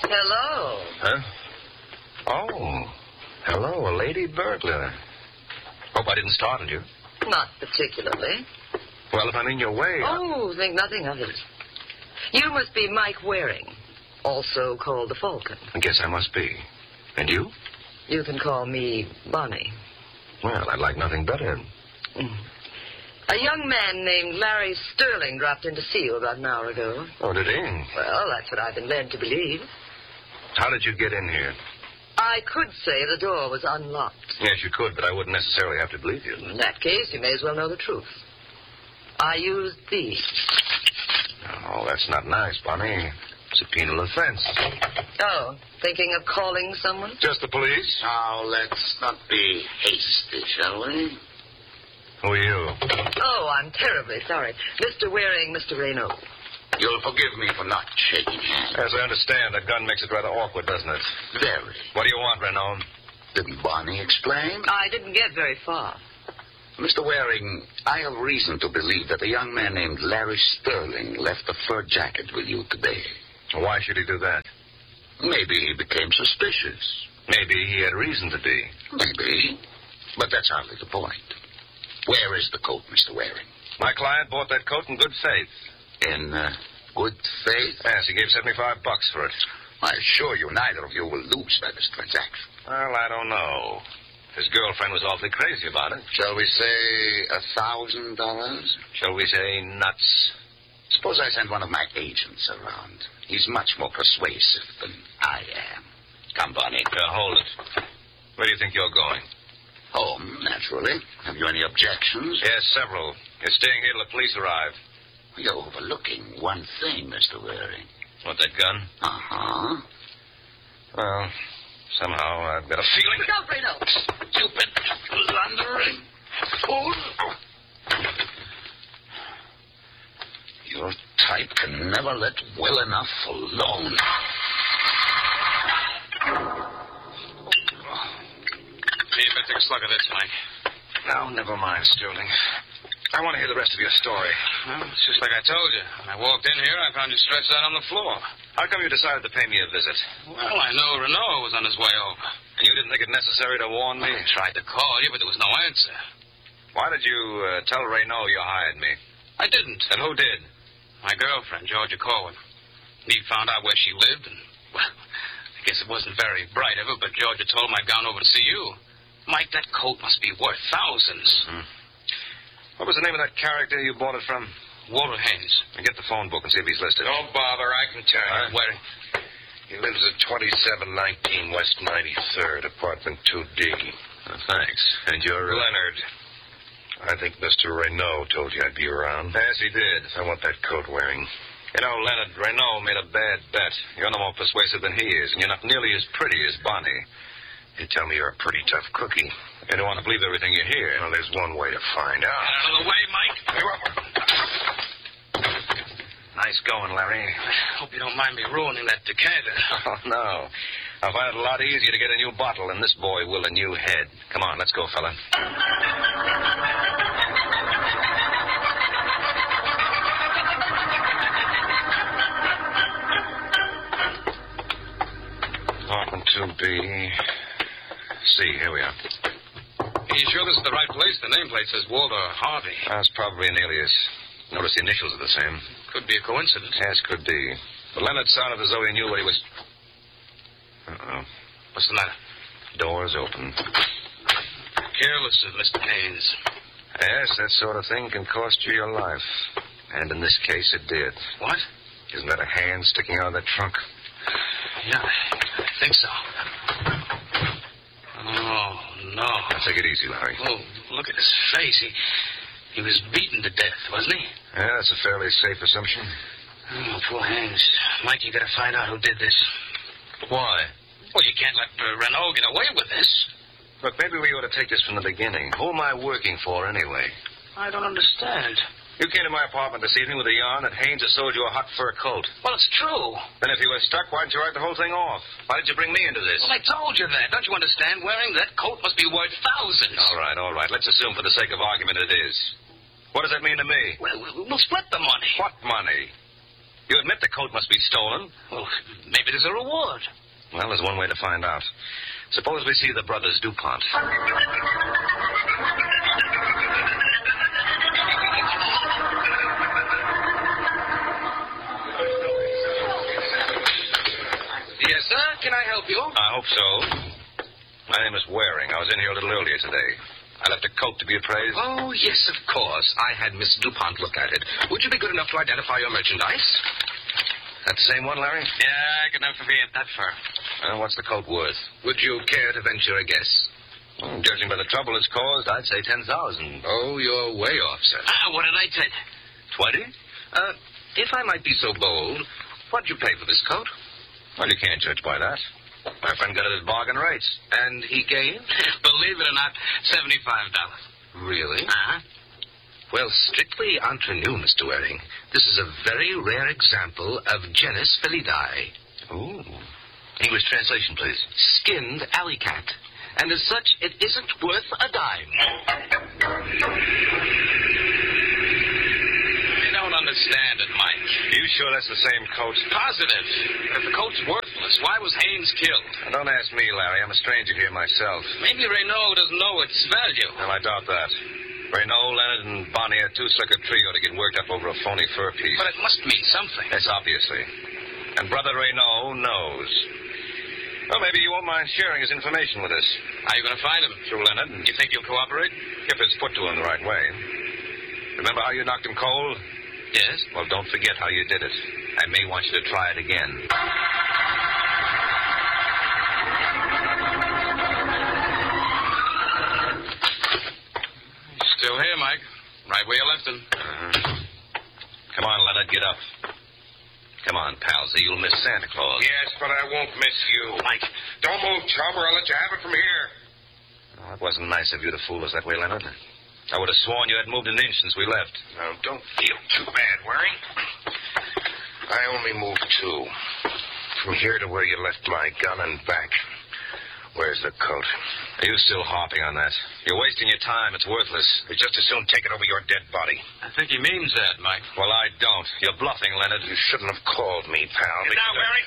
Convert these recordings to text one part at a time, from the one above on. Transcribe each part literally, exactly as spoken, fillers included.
Hello. Huh? Oh. Hello, a lady burglar. Hope I didn't startle you. Not particularly. Well, if I'm in your way... Oh, think nothing of it. You must be Mike Waring, also called the Falcon. I guess I must be. And you? You can call me Bonnie. Well, I'd like nothing better. Mm. A young man named Larry Sterling dropped in to see you about an hour ago. Oh, did he? Well, that's what I've been led to believe. How did you get in here? I could say the door was unlocked. Yes, you could, but I wouldn't necessarily have to believe you. In that case, you may as well know the truth. I used these. Oh, that's not nice, Bonnie. It's a penal offense. Oh, thinking of calling someone? Just the police? Now, let's not be hasty, shall we? Who are you? Oh, I'm terribly sorry. Mister Waring, Mister Raynaud. You'll forgive me for not shaking hands. As I understand, that gun makes it rather awkward, doesn't it? Very. What do you want, Renaud? Didn't Bonnie explain? I didn't get very far. Mister Waring, I have reason to believe that a young man named Larry Sterling left a fur jacket with you today. Why should he do that? Maybe he became suspicious. Maybe he had reason to be. Maybe. But that's hardly the point. Where is the coat, Mister Waring? My client bought that coat in good faith. In uh, good faith? Yes, he gave seventy-five bucks for it. I assure you neither of you will lose by this transaction. Well, I don't know. His girlfriend was awfully crazy about it. Shall we say a thousand dollars? Shall we say nuts? Suppose I send one of my agents around. He's much more persuasive than I am. Come, Bonnie. Uh, hold it. Where do you think you're going? Home, naturally. Have you any objections? Yes, several. You're staying here till the police arrive. You're overlooking one thing, Mister Waring. What, that gun? Uh-huh. Well, somehow I've got a feeling... Look out, Raynaud. Stupid, blundering fool. Your type can never let well enough alone. Hey, you better take a slug of this, Mike. No, never mind, Sterling. I want to hear the rest of your story. Well, it's just like I told you. When I walked in here, I found you stretched out on the floor. How come you decided to pay me a visit? Well, I know Renaud was on his way over. And you didn't think it necessary to warn me? I tried to call you, but there was no answer. Why did you uh, tell Raynaud you hired me? I didn't. And who did? My girlfriend, Georgia Corwin. He found out where she lived, and, well, I guess it wasn't very bright of her, but Georgia told him I'd gone over to see you. Mike, that coat must be worth thousands. Hmm. What was the name of that character you bought it from? Walter Haynes. And get the phone book and see if he's listed. Don't bother, I can tell you. Huh? Where? He lives at twenty-seven nineteen West ninety-third, apartment two D. Oh, thanks. And you're... Uh... Leonard. I think Mister Raynaud told you I'd be around. Yes, he did. I want that coat wearing. You know, Leonard, Raynaud made a bad bet. You're no more persuasive than he is, and you're not nearly as pretty as Bonnie. You tell me you're a pretty tough cookie. You don't want to believe everything you hear. Well, there's one way to find out. Get out of the way, Mike. Nice going, Larry. I hope you don't mind me ruining that decanter. Oh, no. I'll find it a lot easier to get a new bottle than this boy will a new head. Come on, let's go, fella. Apartment two B. See, here we are. Are you sure this is the right place? The nameplate says Walter Harvey. That's probably an alias. Notice the initials are the same. Could be a coincidence. Yes, could be. But Leonard sounded as though he knew what he was... Uh-oh. What's the matter? Door's open. Careless of Mister Haynes. Yes, that sort of thing can cost you your life. And in this case, it did. What? Isn't that a hand sticking out of that trunk? Yeah, I think so. Oh, no. Now, take it easy, Larry. Oh, look at his face. He, he was beaten to death, wasn't he? Yeah, that's a fairly safe assumption. Oh, poor Haynes. Mike, you gotta find out who did this. Why? Well, you can't let uh, Renaud get away with this. Look, maybe we ought to take this from the beginning. Who am I working for, anyway? I don't understand. You came to my apartment this evening with a yarn that Haynes had sold you a hot fur coat. Well, it's true. Then if you were stuck, why didn't you write the whole thing off? Why did you bring me into this? Well, I told you that. Don't you understand? Wearing that coat must be worth thousands. All right, all right. Let's assume for the sake of argument it is. What does that mean to me? Well, we'll split the money. What money? You admit the coat must be stolen. Well, maybe there's a reward. Well, there's one way to find out. Suppose we see the brothers DuPont. Yes, sir. Can I help you? I hope so. My name is Waring. I was in here a little earlier today. I left a coat to be appraised. Oh, yes, of course. I had Miss DuPont look at it. Would you be good enough to identify your merchandise? That the same one, Larry? Yeah, I could never forget that far. Well, what's the coat worth? Would you care to venture a guess? Well, judging by the trouble it's caused, I'd say ten thousand. Oh, you're way off, sir. Ah, what did I take? Twenty? Uh, if I might be so bold, what'd you pay for this coat? Well, you can't judge by that. My friend got it at bargain rates. And he gained? Believe it or not, seventy-five dollars. Really? Uh-huh. Well, strictly entre nous, Mister Waring, this is a very rare example of genus felidae. Ooh. English translation, please. Skinned alley cat. And as such, it isn't worth a dime. I don't understand it, Mike. You sure that's the same coat? Positive. If the coat's worthless, why was Haynes killed? Now, don't ask me, Larry. I'm a stranger here myself. Maybe Renault doesn't know its value. Well, I doubt that. Renault, Leonard, and Bonnie are too slick a trio to get worked up over a phony fur piece. But it must mean something. Yes, obviously. And Brother Renault knows. Well, maybe you won't mind sharing his information with us. How are you going to find him? Through Leonard. You think he'll cooperate? If it's put to him the right way. Remember how you knocked him cold? Yes. Well, don't forget how you did it. I may want you to try it again. Still here, Mike. Right where you left him. Uh-huh. Come on, Leonard, get up. Come on, Palsy, you'll miss Santa Claus. Yes, but I won't miss you. Mike. Don't move, chum, or I'll let you have it from here. Oh, it wasn't nice of you to fool us that way, Leonard. I would have sworn you had moved an inch since we left. Now, don't feel too bad, Waring. I only moved two. From here to where you left my gun and back. Where's the coat? Are you still harping on that? You're wasting your time. It's worthless. You'd just as soon take it over your dead body. I think he means that, Mike. Well, I don't. You're bluffing, Leonard. You shouldn't have called me, pal. Get down, Waring.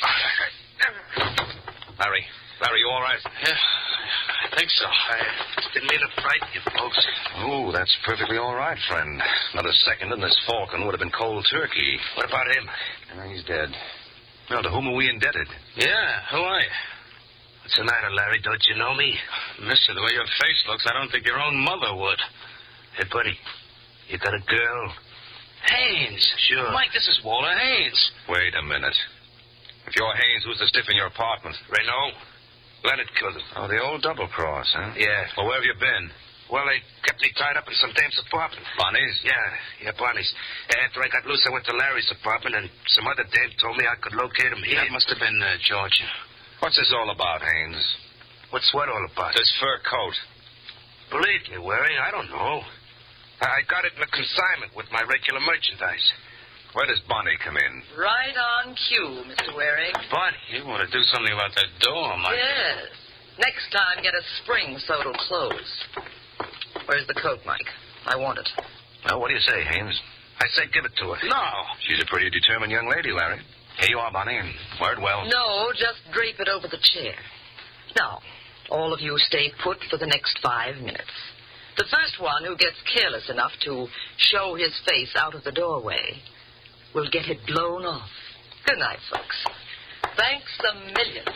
Larry. Larry, you all right? Yeah, I think so. I didn't mean to frighten you, folks. Oh, that's perfectly all right, friend. Another second and this Falcon would have been cold turkey. What about him? Oh, he's dead. Well, to whom are we indebted? Yeah, who are you? What's the matter, Larry? Don't you know me? Mister, the way your face looks, I don't think your own mother would. Hey, buddy, you got a girl? Haynes. Sure. Mike, this is Walter Haynes. Wait a minute. If you're Haynes, who's the stiff in your apartment? Renault. Leonard killed him. Oh, the old double cross, huh? Yeah. Well, where have you been? Well, they kept me tied up in some dame's apartment. Bonnie's? Yeah, yeah, Bonnie's. After I got loose, I went to Larry's apartment, and some other dame told me I could locate him here. That must have been uh, Georgia. What's this all about, Haynes? What's what all about? This fur coat. Believe me, Waring, I don't know. I got it in a consignment with my regular merchandise. Where does Bonnie come in? Right on cue, Mister Waring. Bonnie, you want to do something about that door, Mike? Yes. Next time, get a spring so it'll close. Where's the coat, Mike? I want it. Well, what do you say, Haynes? I say give it to her. No. She's a pretty determined young lady, Larry. Here you are, Bonnie, and word well. No, just drape it over the chair. Now, all of you stay put for the next five minutes. The first one who gets careless enough to show his face out of the doorway will get it blown off. Good night, folks. Thanks a million.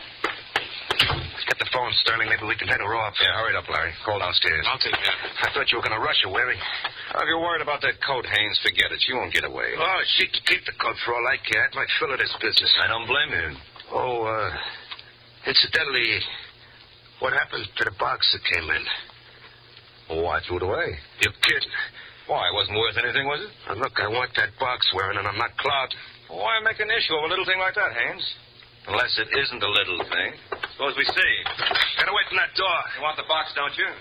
Let's get the phone, Sterling. Maybe we can head her off. Yeah, hurry it up, Larry. Call downstairs. I'll take that. I thought you were going to rush her, Waring. Well, if you're worried about that coat, Haynes, forget it. She won't get away. Oh, she can keep the coat for all I care. I'd like fill of this business. I don't blame you. Oh, uh, incidentally, what happened to the box that came in? Oh, I threw it away. You're kidding. Why, it wasn't worth anything, was it? Now, look, I want that box, Waring, and I'm not clouding. Why make an issue of a little thing like that, Haynes? Unless it isn't a little thing. Suppose we see. Get away from that door. You want the box, don't you?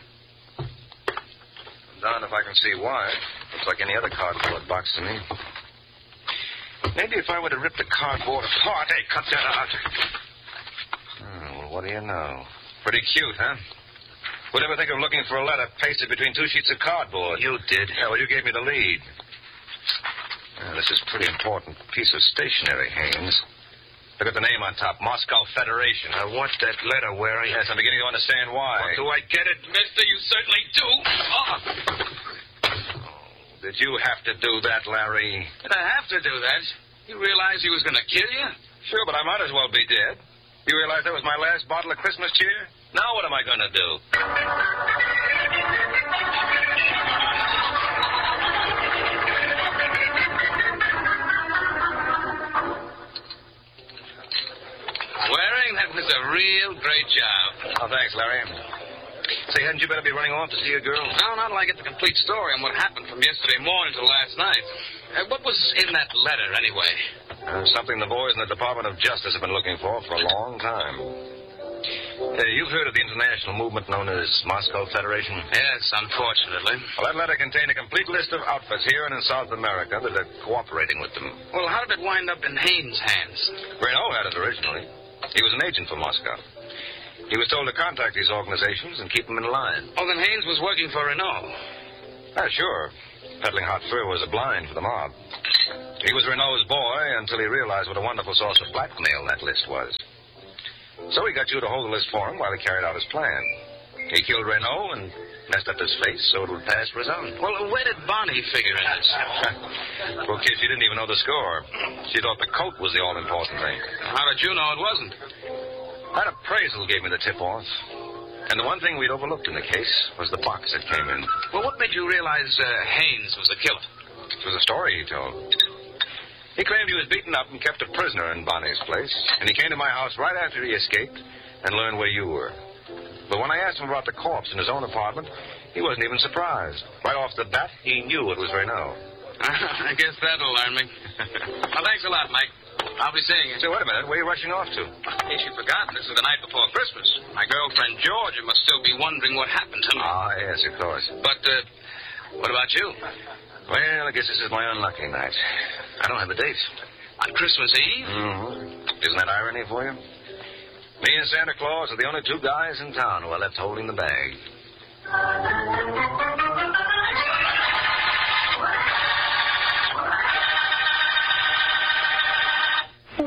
I'm darned if I can see why. Looks like any other cardboard box to me. Maybe if I were to rip the cardboard apart... Hey, cut that out. Oh, well, what do you know? Pretty cute, huh? Who'd ever think of looking for a letter pasted between two sheets of cardboard? You did. Yeah, well, you gave me the lead. Well, this is a pretty important piece of stationery, Haynes. Look at the name on top, Moscow Federation. I want that letter, Waring. Yes, I'm beginning to understand why. Well, do I get it? Mister, you certainly do. Oh. Did you have to do that, Larry? Did I have to do that? You realize he was going to kill you? Sure, but I might as well be dead. You realize that was my last bottle of Christmas cheer? Now what am I going to do? Waring, that was a real great job. Oh, thanks, Larry. Say, hadn't you better be running off to see your girl? No, not till I get the complete story on what happened from yesterday morning to last night. Uh, what was in that letter, anyway? Uh, something the boys in the Department of Justice have been looking for for a long time. Uh, you've heard of the international movement known as Moscow Federation? Yes, unfortunately. Well, that letter contained a complete list of outfits here and in South America that are cooperating with them. Well, how did it wind up in Haynes' hands? Renault had it originally. He was an agent for Moscow. He was told to contact these organizations and keep them in line. Oh, then Haynes was working for Renault. Ah, sure. Peddling hot fur was a blind for the mob. He was Renault's boy until he realized what a wonderful source of blackmail that list was. So he got you to hold the list for him while he carried out his plan. He killed Renault and messed up his face so it would pass for his own. Well, where did Bonnie figure in this? Poor kid, she didn't even know the score. She thought the coat was the all-important thing. How did you know it wasn't? That appraisal gave me the tip-off. And the one thing we'd overlooked in the case was the box that came in. Well, what made you realize uh, Haynes was the killer? It was a story he told. He claimed he was beaten up and kept a prisoner in Bonnie's place, and he came to my house right after he escaped and learned where you were. But when I asked him about the corpse in his own apartment, he wasn't even surprised. Right off the bat, he knew it was Renault. I guess that'll learn me. Well, thanks a lot, Mike. I'll be seeing you. So, wait a minute. Where are you rushing off to? In case you've forgotten, this is the night before Christmas. My girlfriend Georgia must still be wondering what happened to me. Ah, yes, of course. But, uh, what about you? Well, I guess this is my unlucky night. I don't have a date. On Christmas Eve? Mm-hmm. Isn't that irony for you? Me and Santa Claus are the only two guys in town who are left holding the bag.